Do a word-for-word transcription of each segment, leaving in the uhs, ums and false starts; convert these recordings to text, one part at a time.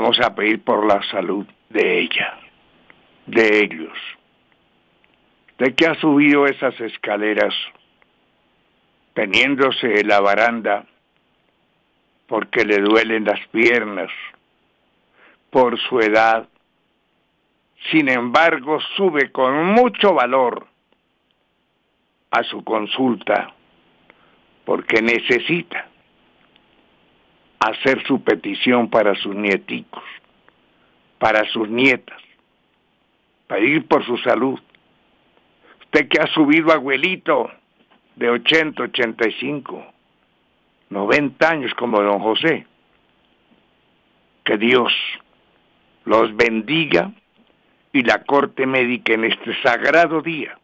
vamos a pedir por la salud de ella, de ellos. Usted que ha subido esas escaleras, teniéndose en la baranda, porque le duelen las piernas, por su edad. Sin embargo, sube con mucho valor a su consulta, porque necesita hacer su petición para sus nieticos, para sus nietas, pedir por su salud. Usted que ha subido, abuelito, de ochenta, ochenta y cinco, noventa años como don José, que Dios los bendiga y la corte médica en este sagrado día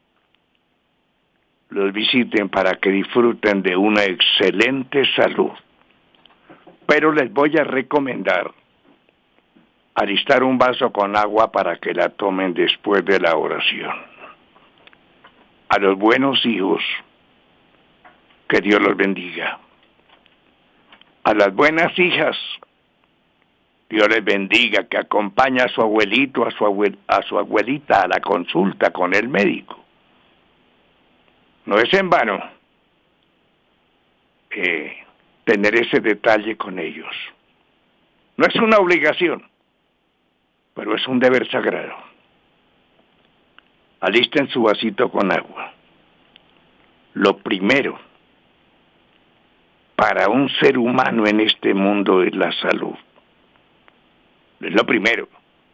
los visiten para que disfruten de una excelente salud. Pero les voy a recomendar alistar un vaso con agua para que la tomen después de la oración. A los buenos hijos, que Dios los bendiga. A las buenas hijas, Dios les bendiga, que acompaña a su abuelito, a su, abuel, a su abuelita a la consulta con el médico. No es en vano eh, tener ese detalle con ellos. No es una obligación, pero es un deber sagrado. Alisten su vasito con agua. Lo primero para un ser humano en este mundo es la salud. Es lo primero.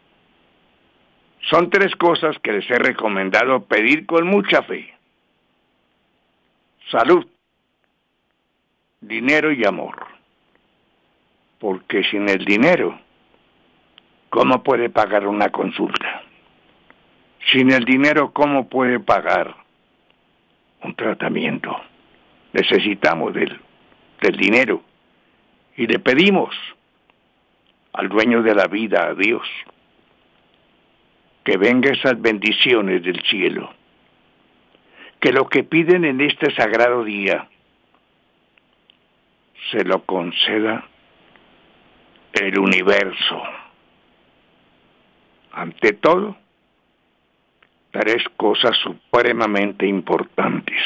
Son tres cosas que les he recomendado pedir con mucha fe. Salud, dinero y amor. Porque sin el dinero, ¿cómo puede pagar una consulta? Sin el dinero, ¿cómo puede pagar un tratamiento? Necesitamos del, del dinero. Y le pedimos al dueño de la vida, a Dios, que venga esas bendiciones del cielo. Que lo que piden en este sagrado día se lo conceda el universo. Ante todo, tres cosas supremamente importantes.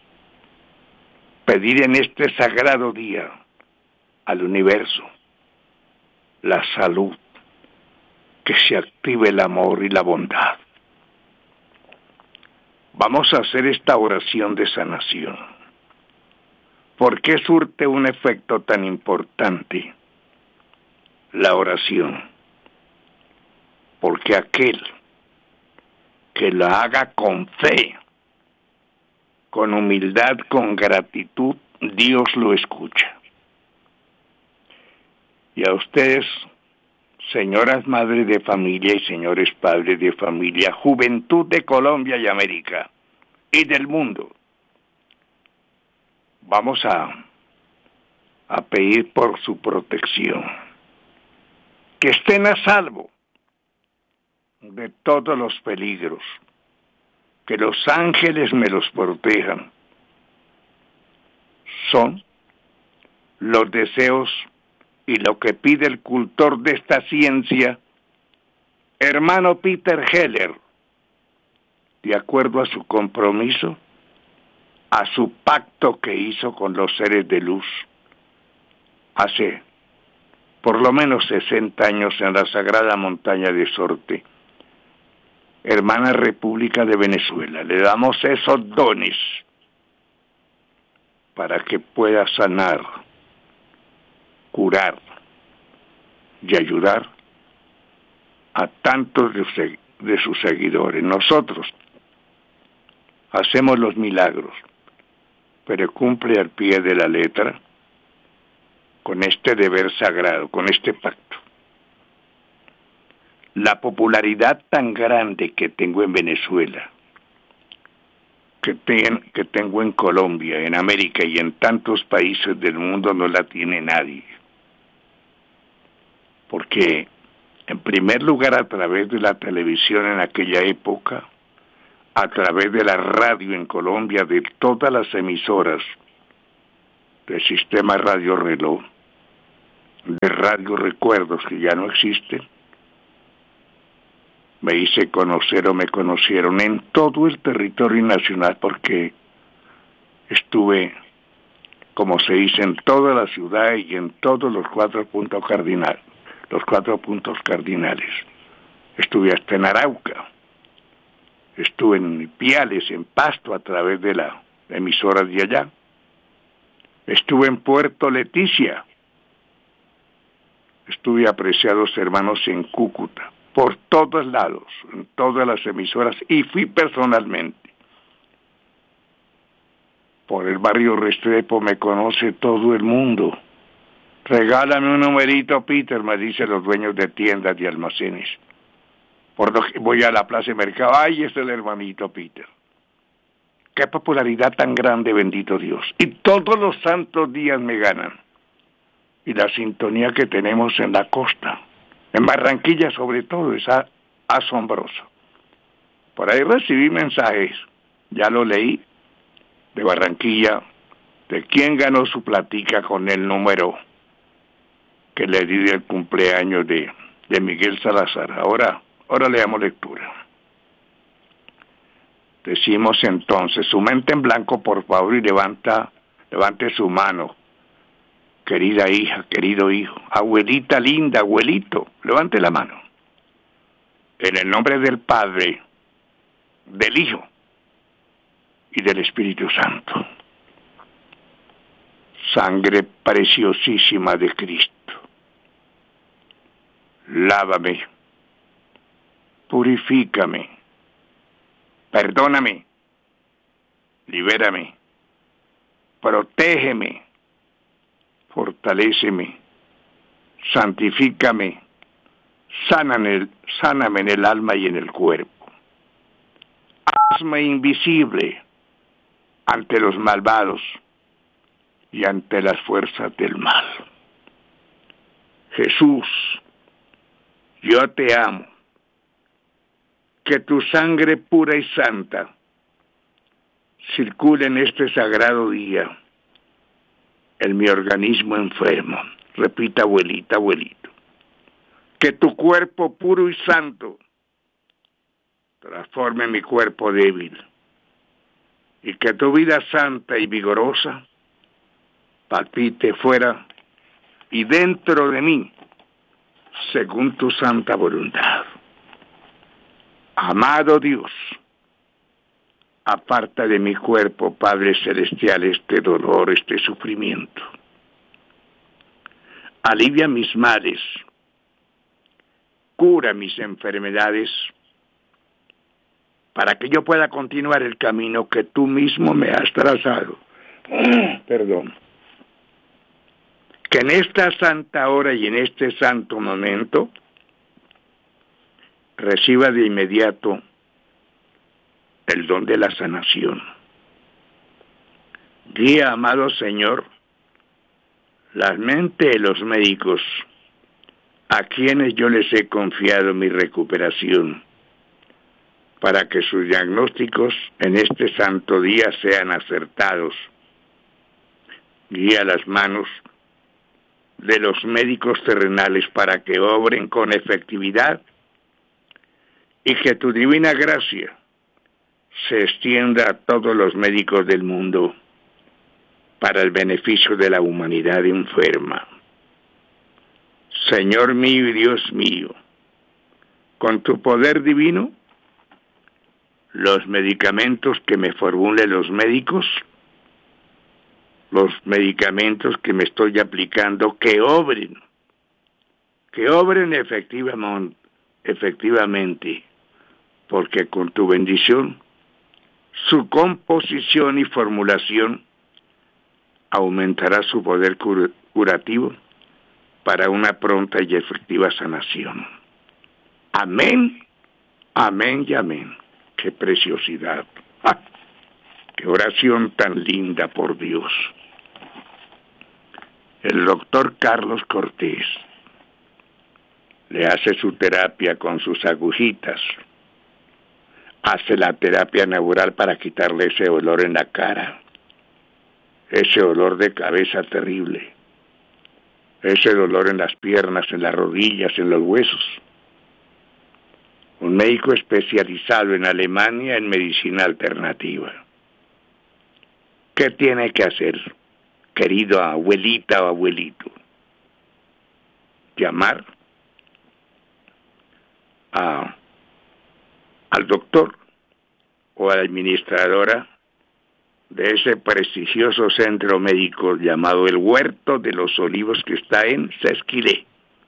Pedir en este sagrado día al universo la salud, que se active el amor y la bondad. Vamos a hacer esta oración de sanación. ¿Por qué surte un efecto tan importante la oración? Porque aquel que la haga con fe, con humildad, con gratitud, Dios lo escucha. Y a ustedes, señoras madres de familia y señores padres de familia, juventud de Colombia y América y del mundo, vamos a, a pedir por su protección, que estén a salvo de todos los peligros, que los ángeles me los protejan. Son los deseos y lo que pide el cultor de esta ciencia, hermano Peter Heller, de acuerdo a su compromiso, a su pacto que hizo con los seres de luz hace por lo menos sesenta años en la sagrada montaña de Sorte, hermana República de Venezuela. Le damos esos dones para que pueda sanar, curar y ayudar a tantos de, de sus seguidores. Nosotros hacemos los milagros, pero cumple al pie de la letra con este deber sagrado, con este pacto. La popularidad tan grande que tengo en Venezuela, que, ten, que tengo en Colombia, en América y en tantos países del mundo, no la tiene nadie. Porque, en primer lugar, a través de la televisión en aquella época, a través de la radio en Colombia, de todas las emisoras del sistema Radio Reloj, de Radio Recuerdos, que ya no existe, me hice conocer o me conocieron en todo el territorio nacional porque estuve, como se dice, en toda la ciudad y en todos los cuatro puntos cardinales, los cuatro puntos cardinales. Estuve hasta en Arauca, estuve en Ipiales, en Pasto, a través de la emisora de allá. Estuve en Puerto Leticia, estuve apreciados hermanos en Cúcuta, por todos lados, en todas las emisoras, y fui personalmente. Por el barrio Restrepo me conoce todo el mundo. Regálame un numerito, Peter, me dicen los dueños de tiendas y almacenes. Por lo que voy a la plaza de mercado, ¡ay, es el hermanito Peter! ¡Qué popularidad tan grande, bendito Dios! Y todos los santos días me ganan. Y la sintonía que tenemos en la costa, en Barranquilla sobre todo, es asombroso. Por ahí recibí mensajes, ya lo leí, de Barranquilla, de quién ganó su platica con el número que le di del cumpleaños de, de Miguel Salazar. Ahora, ahora le damos lectura. Decimos entonces, su mente en blanco, por favor, y levanta, levante su mano. Querida hija, querido hijo, abuelita linda, abuelito, levante la mano. En el nombre del Padre, del Hijo y del Espíritu Santo. Sangre preciosísima de Cristo. Lávame, purifícame, perdóname, libérame, protégeme, fortaléceme, santifícame, sáname, el, sáname en el alma y en el cuerpo. Hazme invisible ante los malvados y ante las fuerzas del mal. Jesús, yo te amo. Que tu sangre pura y santa circule en este sagrado día en mi organismo enfermo. Repita, abuelita, abuelito. Que tu cuerpo puro y santo transforme mi cuerpo débil. Y que tu vida santa y vigorosa palpite fuera y dentro de mí, según tu santa voluntad. Amado Dios, aparta de mi cuerpo, Padre Celestial, este dolor, este sufrimiento. Alivia mis males, cura mis enfermedades, para que yo pueda continuar el camino que tú mismo me has trazado. Perdón. Que en esta santa hora y en este santo momento reciba de inmediato el don de la sanación. Guía, amado Señor, la mente de los médicos a quienes yo les he confiado mi recuperación, para que sus diagnósticos en este santo día sean acertados. Guía las manos de los médicos terrenales para que obren con efectividad y que tu divina gracia se extienda a todos los médicos del mundo para el beneficio de la humanidad enferma. Señor mío y Dios mío, con tu poder divino, los medicamentos que me formulen los médicos, los medicamentos que me estoy aplicando, que obren, que obren efectivamente, efectivamente, porque con tu bendición, su composición y formulación aumentará su poder cur- curativo para una pronta y efectiva sanación. Amén, amén y amén. ¡Qué preciosidad! ¡Ah! ¡Qué oración tan linda, por Dios! El doctor Carlos Cortés le hace su terapia con sus agujitas. Hace la terapia neural para quitarle ese olor en la cara, ese olor de cabeza terrible. ese dolor en las piernas, en las rodillas, en los huesos. Un médico especializado en Alemania en medicina alternativa. ¿Qué tiene que hacer, querido abuelita o abuelito? Llamar a, al doctor o a la administradora de ese prestigioso centro médico llamado el Huerto de los Olivos, que está en Sesquilé.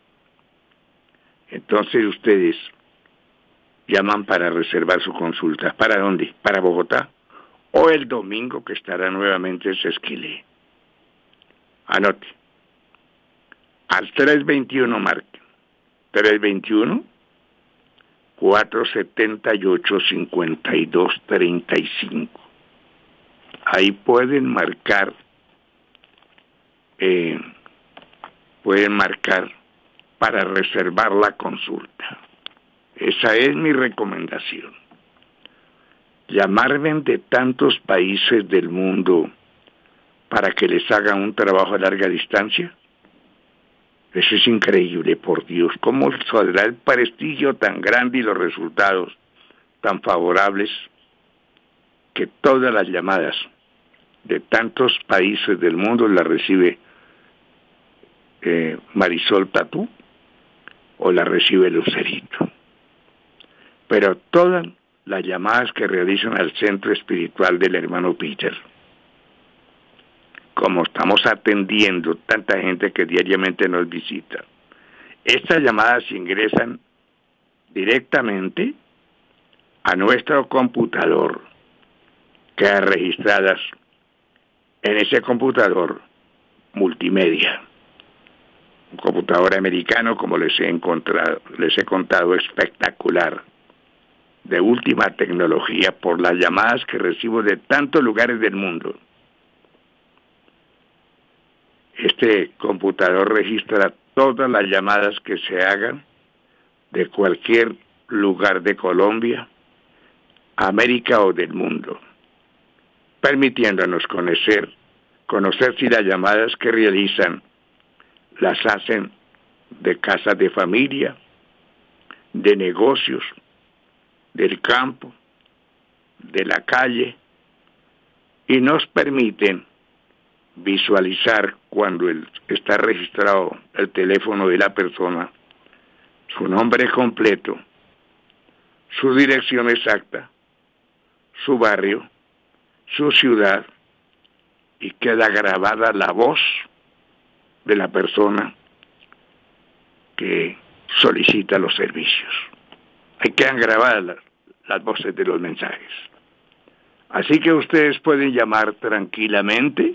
Entonces ustedes llaman para reservar su consulta. ¿Para dónde? ¿Para Bogotá? O el domingo, que estará nuevamente en Sesquilé. Anote. Al tres veintiuno marque. tres veintiuno, cuatrocientos setenta y ocho, cincuenta y dos treinta y cinco. Ahí pueden marcar, eh, pueden marcar para reservar la consulta. Esa es mi recomendación. Llamarme de tantos países del mundo para que les haga un trabajo a larga distancia. Eso es increíble, por Dios. ¿Cómo saldrá el prestigio tan grande y los resultados tan favorables que todas las llamadas de tantos países del mundo las recibe eh, Marisol Tatú o la recibe Lucerito? Pero todas las llamadas que realizan al centro espiritual del hermano Peter, como estamos atendiendo tanta gente que diariamente nos visita, estas llamadas ingresan directamente a nuestro computador, quedan registradas en ese computador multimedia, un computador americano, como les he encontrado, les he contado, espectacular, de última tecnología, por las llamadas que recibo de tantos lugares del mundo. Este computador registra todas las llamadas que se hagan de cualquier lugar de Colombia, América o del mundo, permitiéndonos conocer, conocer si las llamadas que realizan las hacen de casas de familia, de negocios, del campo, de la calle, y nos permiten visualizar cuando el, está registrado el teléfono de la persona, su nombre completo, su dirección exacta, su barrio, su ciudad, y queda grabada la voz de la persona que solicita los servicios. Ahí quedan grabadas las, las voces de los mensajes. Así que ustedes pueden llamar tranquilamente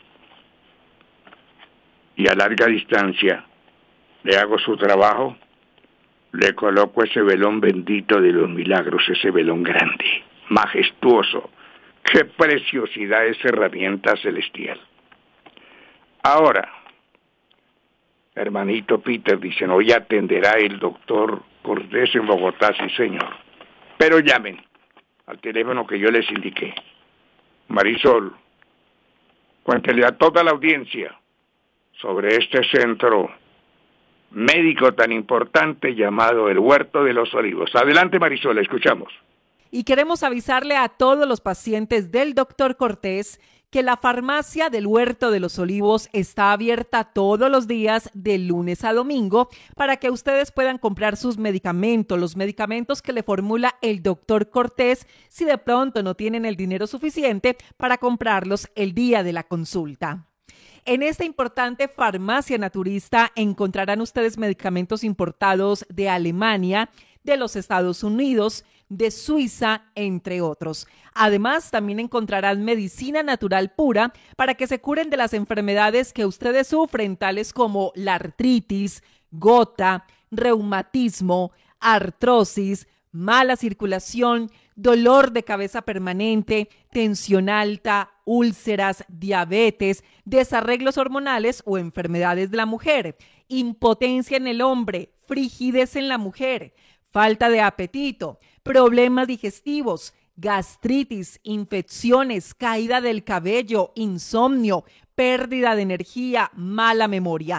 y a larga distancia le hago su trabajo, le coloco ese velón bendito de los milagros, ese velón grande, majestuoso. ¡Qué preciosidad esa herramienta celestial! Ahora, hermanito Peter, dicen, hoy atenderá el doctor Cortés en Bogotá, sí señor. Pero llamen al teléfono que yo les indiqué. Marisol, cuéntele a toda la audiencia sobre este centro médico tan importante llamado el Huerto de los Olivos. Adelante, Marisol, escuchamos. Y queremos avisarle a todos los pacientes del doctor Cortés que la farmacia del Huerto de los Olivos está abierta todos los días de lunes a domingo para que ustedes puedan comprar sus medicamentos, los medicamentos que le formula el doctor Cortés, si de pronto no tienen el dinero suficiente para comprarlos el día de la consulta. En esta importante farmacia naturista encontrarán ustedes medicamentos importados de Alemania, de los Estados Unidos, de Suiza, entre otros. Además, también encontrarán medicina natural pura para que se curen de las enfermedades que ustedes sufren, tales como la artritis, gota, reumatismo, artrosis, mala circulación, dolor de cabeza permanente, tensión alta, úlceras, diabetes, desarreglos hormonales o enfermedades de la mujer, impotencia en el hombre, frigidez en la mujer, falta de apetito, problemas digestivos, gastritis, infecciones, caída del cabello, insomnio, pérdida de energía, mala memoria.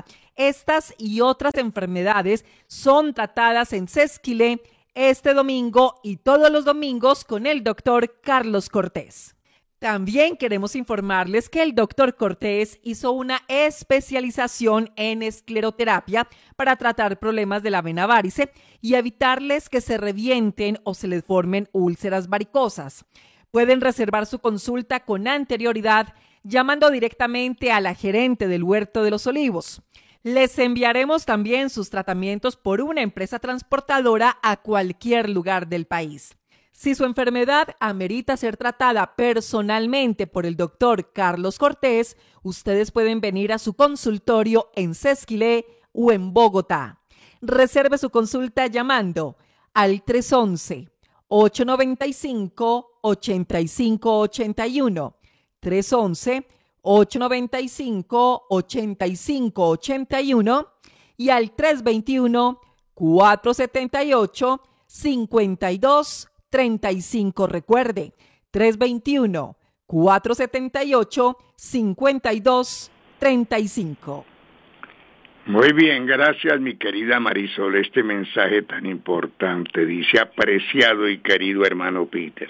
Estas y otras enfermedades son tratadas en Sesquilé este domingo y todos los domingos con el doctor Carlos Cortés. También queremos informarles que el doctor Cortés hizo una especialización en escleroterapia para tratar problemas de la vena varice y evitarles que se revienten o se les formen úlceras varicosas. Pueden reservar su consulta con anterioridad llamando directamente a la gerente del Huerto de los Olivos. Les enviaremos también sus tratamientos por una empresa transportadora a cualquier lugar del país. Si su enfermedad amerita ser tratada personalmente por el doctor Carlos Cortés, ustedes pueden venir a su consultorio en Sesquilé o en Bogotá. Reserve su consulta llamando al tres once, ocho noventa y cinco, ochenta y cinco ochenta y uno, tres once, ocho noventa y cinco, ochenta y cinco ochenta y uno y al tres veintiuno, cuatrocientos setenta y ocho, cincuenta y dos treinta y cinco. Recuerde, tres veintiuno, cuatrocientos setenta y ocho, cincuenta y dos treinta y cinco. Muy bien, gracias mi querida Marisol. Este mensaje tan importante dice: apreciado y querido hermano Peter,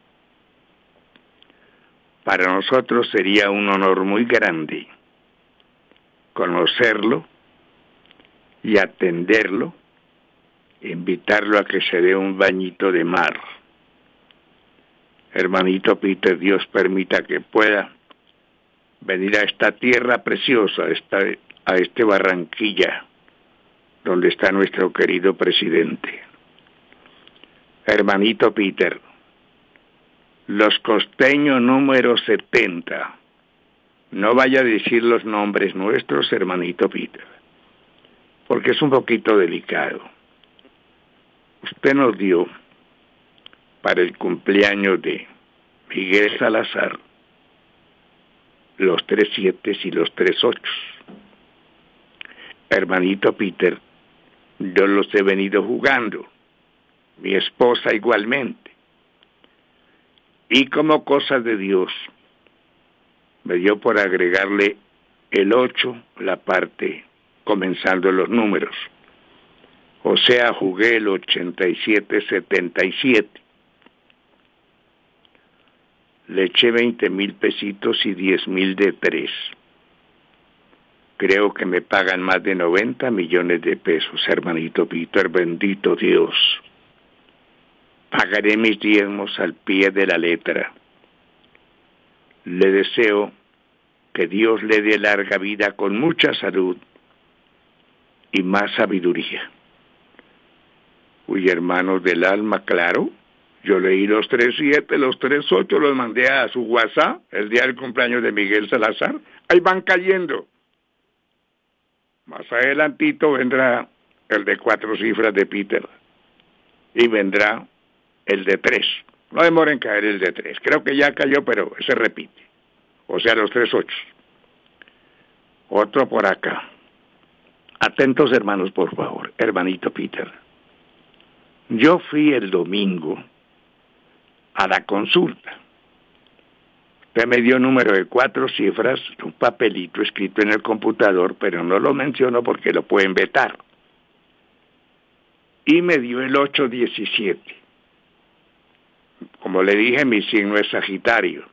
para nosotros sería un honor muy grande conocerlo y atenderlo, invitarlo a que se dé un bañito de mar. Hermanito Peter, Dios permita que pueda venir a esta tierra preciosa, a, esta, a este Barranquilla, donde está nuestro querido presidente. Hermanito Peter, Los Costeños número setenta. No vaya a decir los nombres nuestros, hermanito Peter, porque es un poquito delicado. Usted nos dio para el cumpleaños de Miguel Salazar los tres siete y los tres ocho. Hermanito Peter, yo los he venido jugando, mi esposa igualmente. Y como cosas de Dios, me dio por agregarle el ocho, la parte comenzando los números. O sea, jugué el ochenta y siete setenta y siete. Le eché veinte mil pesitos y diez mil de tres. Creo que me pagan más de noventa millones de pesos, hermanito Peter, bendito Dios. Pagaré mis diezmos al pie de la letra. Le deseo que Dios le dé larga vida con mucha salud y más sabiduría. Uy, hermanos del alma, claro, yo leí los tres siete, los tres ocho, los mandé a su WhatsApp el día del cumpleaños de Miguel Salazar. Ahí van cayendo. Más adelantito vendrá el de cuatro cifras de Peter y vendrá el de tres. No demoren en caer el de tres. Creo que ya cayó, pero se repite. O sea, los tres ocho. Otro por acá. Atentos, hermanos, por favor. Hermanito Peter. Yo fui el domingo a la consulta. Usted me dio un número de cuatro cifras, un papelito escrito en el computador, pero no lo menciono porque lo pueden vetar. Y me dio el ocho diecisiete. Como le dije, mi signo es Sagitario.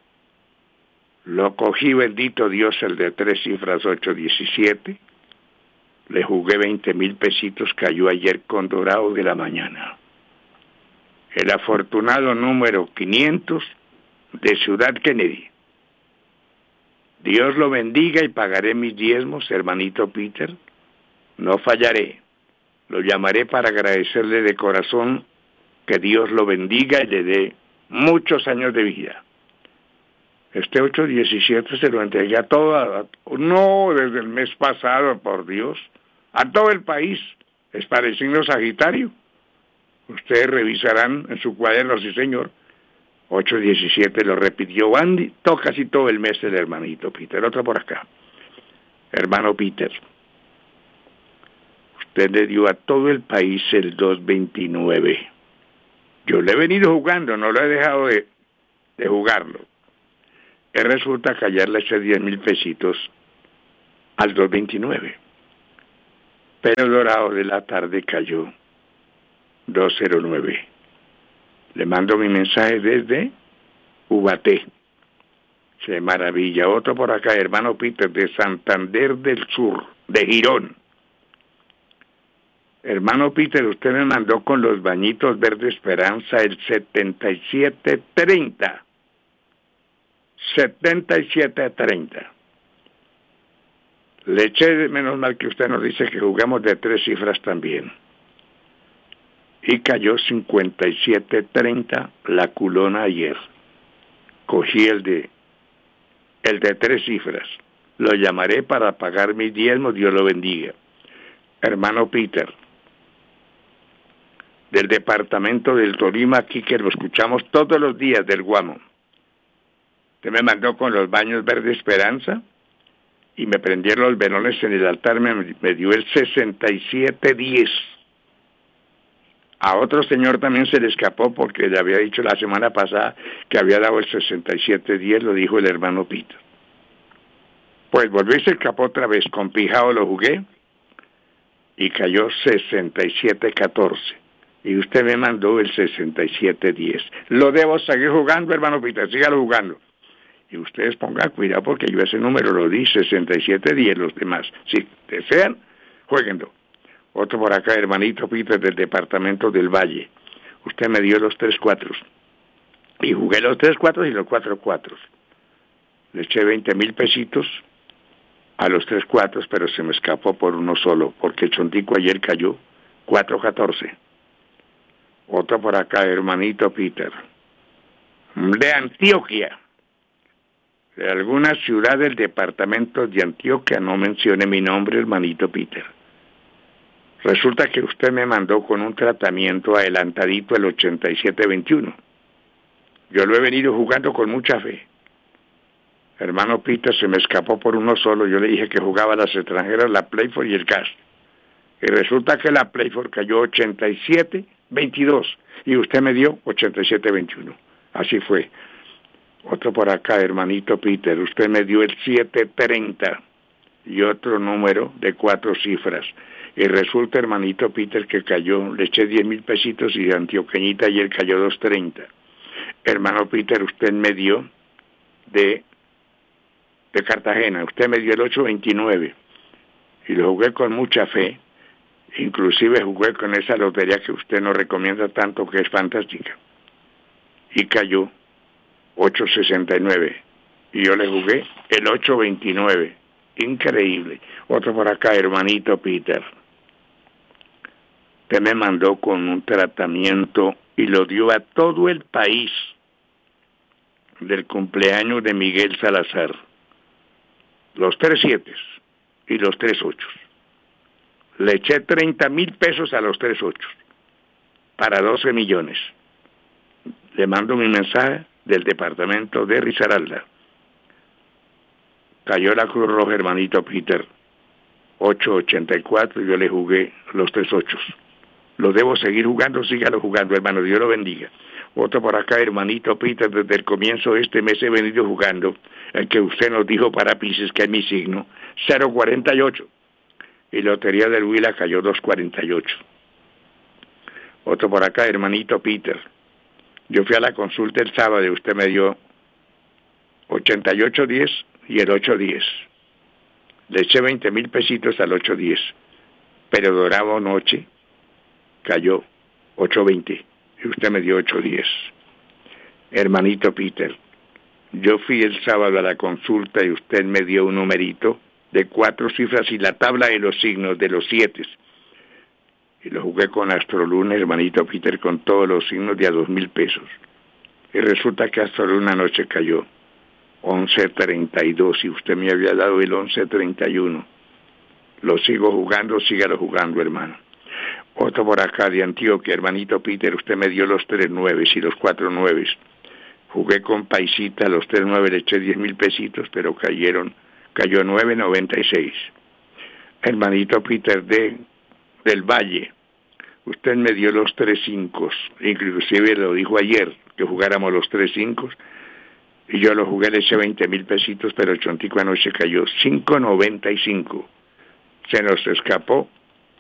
Lo cogí, bendito Dios, el de tres cifras, ocho diecisiete. Le jugué veinte mil pesitos, cayó ayer con dorado de la mañana. El afortunado número quinientos de Ciudad Kennedy. Dios lo bendiga y pagaré mis diezmos, hermanito Peter. No fallaré. Lo llamaré para agradecerle de corazón que Dios lo bendiga y le dé muchos años de vida. Este ocho diecisiete se lo entregué a todo, no desde el mes pasado, por Dios, a todo el país. Es para el signo Sagitario. Ustedes revisarán en su cuaderno, sí señor. ocho diecisiete lo repitió Andy, todo, casi todo el mes el hermanito Peter. Otro por acá. Hermano Peter, usted le dio a todo el país el dos veintinueve. Yo le he venido jugando, no lo he dejado de, de jugarlo. Y resulta que ayer le eché diez mil pesitos al dos veintinueve. pero Dorado de la tarde cayó dos cero nueve. Le mando mi mensaje desde Ubaté. Se maravilla. Otro por acá, hermano Peter, de Santander del Sur, de Girón. Hermano Peter, usted me mandó con los bañitos Verde Esperanza el setenta y siete treinta. setenta y siete treinta. Le eché, menos mal que usted nos dice que jugamos de tres cifras también. Y cayó cincuenta y siete treinta la culona ayer. Cogí el de el de tres cifras. Lo llamaré para pagar mis diezmos, Dios lo bendiga. Hermano Peter, del departamento del Tolima, aquí que lo escuchamos todos los días del Guamo. Usted me mandó con los baños Verde Esperanza y me prendieron los velones en el altar, me, me dio el sesenta y siete diez. A otro señor también se le escapó porque le había dicho la semana pasada que había dado el sesenta y siete diez, lo dijo el hermano Peter. Pues volvió y se escapó otra vez, con Pijao lo jugué y cayó sesenta y siete catorce. Y usted me mandó el sesenta y siete diez. Lo debo seguir jugando, hermano Peter, sígalo jugando. Y ustedes pongan cuidado porque yo ese número lo di, sesenta y siete diez, los demás. Si desean, jueguenlo. Otro por acá, hermanito Peter, del departamento del Valle. Usted me dio los tres cuatros. Y jugué los tres cuatros y los cuatro cuatros. Le eché veinte mil pesitos a los tres cuatros, pero se me escapó por uno solo, porque el chontico ayer cayó cuatro catorce. Otro por acá, hermanito Peter, de Antioquia, de alguna ciudad del departamento de Antioquia, no mencione mi nombre, hermanito Peter. Resulta que usted me mandó con un tratamiento adelantadito el ochenta y siete veintiuno. Yo lo he venido jugando con mucha fe. Hermano Peter, se me escapó por uno solo. Yo le dije que jugaba las extranjeras, la Playford y el Cash. Y resulta que la Playford cayó ochenta y siete veintidós y usted me dio ochenta y siete veintiuno. Así fue. Otro por acá, hermanito Peter, usted me dio el siete treinta y otro número de cuatro cifras. Y resulta, hermanito Peter, que cayó, le eché diez mil pesitos y de Antioqueñita ayer cayó dos treinta. Hermano Peter, usted me dio de, de Cartagena, usted me dio el ocho veintinueve y lo jugué con mucha fe. Inclusive jugué con esa lotería que usted nos recomienda tanto, que es fantástica. Y cayó ocho sesenta y nueve. Y yo le jugué el ocho veintinueve. Increíble. Otro por acá, hermanito Peter. Usted me mandó con un tratamiento y lo dio a todo el país del cumpleaños de Miguel Salazar. Los tres siete y los tres ocho. Le eché treinta mil pesos a los tres ocho para doce millones. Le mando mi mensaje del departamento de Risaralda. Cayó la Cruz Roja, hermanito Peter, ocho ochenta y cuatro, y yo le jugué los tres ocho. Lo debo seguir jugando, sígalo jugando, hermano, Dios lo bendiga. Otro por acá, hermanito Peter, desde el comienzo de este mes he venido jugando el que usted nos dijo para Pisces, que es mi signo, cero cuarenta y ocho. Y Lotería del Huila cayó dos cuarenta y ocho. Otro por acá, hermanito Peter. Yo fui a la consulta el sábado y usted me dio ochenta y ocho diez y el ocho diez. Le eché veinte mil pesitos al ocho diez. Pero Dorado noche cayó ocho veinte y usted me dio ocho diez. Hermanito Peter, yo fui el sábado a la consulta y usted me dio un numerito de cuatro cifras y la tabla de los signos de los siete. Y lo jugué con Astroluna, hermanito Peter, con todos los signos de a dos mil pesos. Y resulta que Astroluna anoche cayó once treinta y dos y usted me había dado el once treinta y uno. Lo sigo jugando, sígalo jugando, hermano. Otro por acá de Antioquia, hermanito Peter, usted me dio los tres nueves y los cuatro nueves. Jugué con Paisita, los tres nueve, le eché diez mil pesitos, pero cayeron, cayó nueve noventa y seis. Hermanito Peter de, del Valle, usted me dio los tres cinco, inclusive lo dijo ayer, que jugáramos los tres cinco, y yo lo jugué, le eché veinte mil pesitos, pero el chontico anoche cayó cinco noventa y cinco. Se nos escapó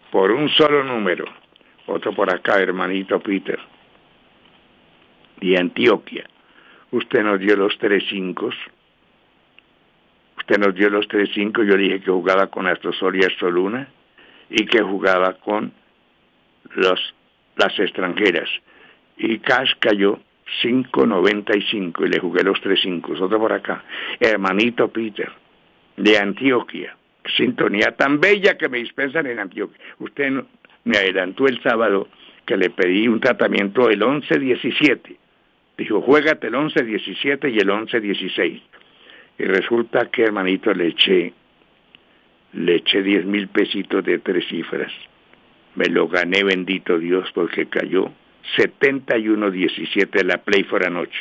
por un solo número. Otro por acá, hermanito Peter, de Antioquia. Usted nos dio los tres cinco. Usted nos dio los tres cinco. Yo dije que jugaba con Astrosol y Astroluna y que jugaba con los, las extranjeras. Y Cash cayó cinco noventa y cinco y le jugué los tres cinco. Otro por acá, hermanito Peter, de Antioquia. Sintonía tan bella que me dispensan en Antioquia. Usted no, me adelantó el sábado que le pedí un tratamiento el once diecisiete. Dijo, juégate el once diecisiete y el once dieciséis. Y resulta que, hermanito, le eché, le eché diez mil pesitos de tres cifras. Me lo gané, bendito Dios, porque cayó setenta y uno diecisiete la Play for anoche.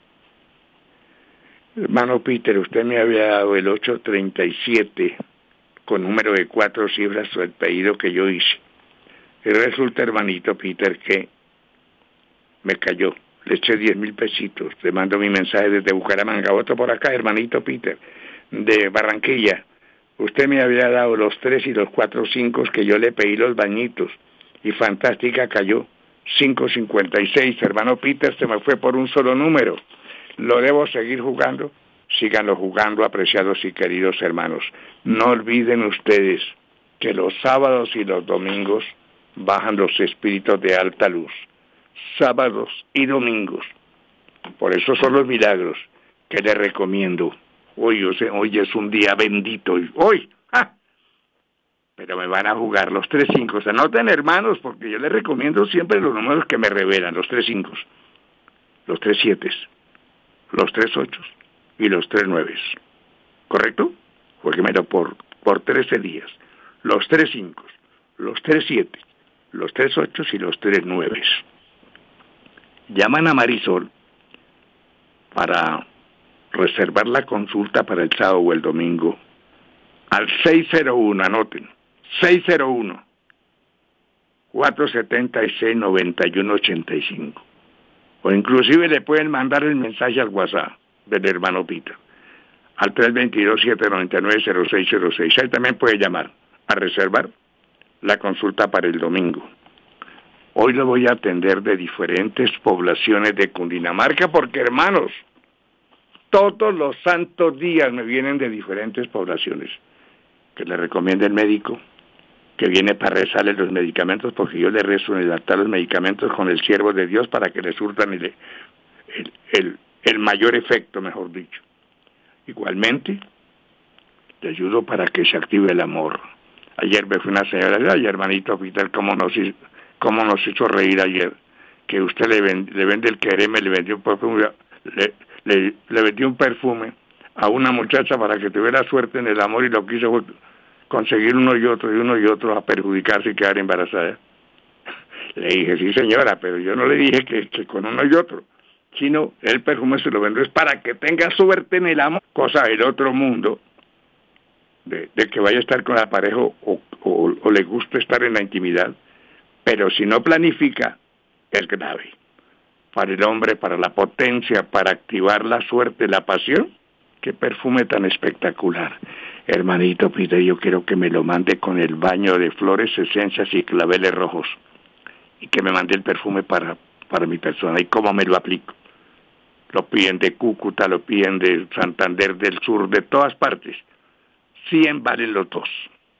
Hermano Peter, usted me había dado el ocho treinta y siete con número de cuatro cifras o el pedido que yo hice. Y resulta, hermanito Peter, que me cayó. Le eché diez mil pesitos. Le mando mi mensaje desde Bucaramanga. Otro por acá, hermanito Peter, de Barranquilla. Usted me había dado los tres y los cuatro cinco que yo le pedí los bañitos. Y fantástica cayó. cinco cincuenta y seis. Hermano Peter, se me fue por un solo número. ¿Lo debo seguir jugando? Síganlo jugando, apreciados y queridos hermanos. No olviden ustedes que los sábados y los domingos bajan los espíritus de alta luz. Sábados y domingos. Por eso son los milagros que les recomiendo. Hoy, hoy es un día bendito. Hoy, ¡ah! Pero me van a jugar los tres cinco. Anoten, hermanos, porque yo les recomiendo siempre los números que me revelan, los tres cinco, los tres siete, los tres ocho y los tres nueve. ¿Correcto? Jueguemelo por, por trece días. Los tres cinco, los tres siete, los tres ocho y los tres nueve. Llaman a Marisol para reservar la consulta para el sábado o el domingo al seis cero uno, anoten, seis cero uno, cuatro siete seis, nueve uno ocho cinco. O inclusive le pueden mandar el mensaje al WhatsApp del hermano Peter al tres dos dos, siete nueve nueve, cero seis cero seis. Ahí también puede llamar a reservar la consulta para el domingo. Hoy lo voy a atender de diferentes poblaciones de Cundinamarca porque, hermanos, todos los santos días me vienen de diferentes poblaciones. Que le recomiende el médico, que viene para rezarle los medicamentos, porque yo le rezo en el altar los medicamentos con el siervo de Dios para que le surtan el, el, el, el mayor efecto, mejor dicho. Igualmente, le ayudo para que se active el amor. Ayer me fue una señora, ay, hermanito Peter, cómo nos hizo, cómo nos hizo reír ayer, que usted le, ven, le vende el quereme, le vendió un perfume, le, le, le vendió un perfume a una muchacha para que tuviera suerte en el amor y lo quiso fue conseguir uno y otro y uno y otro a perjudicarse y quedar embarazada. Le dije, sí señora, pero yo no le dije que, que con uno y otro, sino el perfume se lo vendo es para que tenga suerte en el amor, cosa del otro mundo, de, de que vaya a estar con la pareja o, o, o le guste estar en la intimidad, pero si no planifica, es grave. Para el hombre, para la potencia, para activar la suerte, la pasión, qué perfume tan espectacular. Hermanito Peter, yo quiero que me lo mande con el baño de flores, esencias y claveles rojos. Y que me mande el perfume para, para mi persona. ¿Y cómo me lo aplico? Lo piden de Cúcuta, lo piden de Santander del Sur, de todas partes. cien valen los dos.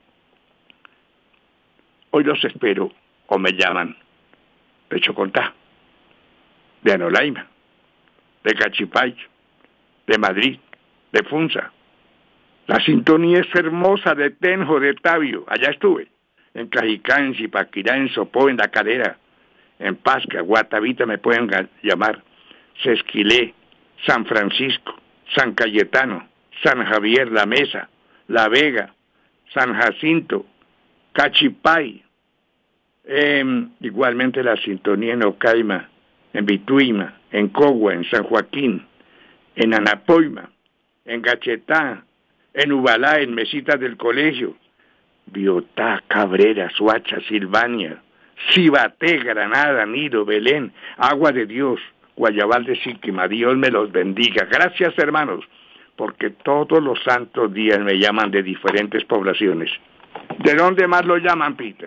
Hoy los espero o me llaman de Chocontá, de Anolaima, de Cachipay, de Madrid, de Funza. La sintonía es hermosa de Tenjo, de Tabio. Allá estuve. En Cajicá, en Zipaquirá, en Sopó, en La Calera, en Pasca, Guatavita me pueden llamar. Sesquilé, San Francisco, San Cayetano, San Javier, La Mesa, La Vega, San Jacinto, Cachipay. Eh, igualmente la sintonía en Ocaima, en Vituima, en Cogua, en San Joaquín, en Anapoima, en Gachetá, en Ubalá, en Mesitas del Colegio, Biotá, Cabrera, Soacha, Silvania, Cibaté, Granada, Nido, Belén, Agua de Dios, Guayabal de Síquima. Dios me los bendiga. Gracias, hermanos, porque todos los santos días me llaman de diferentes poblaciones. ¿De dónde más lo llaman, Peter?